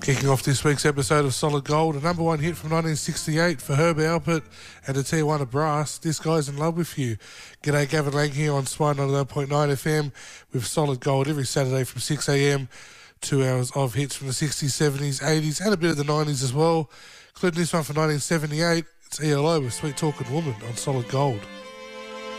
Kicking off this week's episode of Solid Gold, a number one hit from 1968 for Herb Alpert and the Tijuana Brass, This Guy's in Love With You. G'day, Gavin Lang here on Spy 99.9 FM with Solid Gold every Saturday from 6am. 2 hours of hits from the 60s, 70s, 80s and a bit of the 90s as well, including this one from 1978. It's ELO with Sweet Talking Woman on Solid Gold.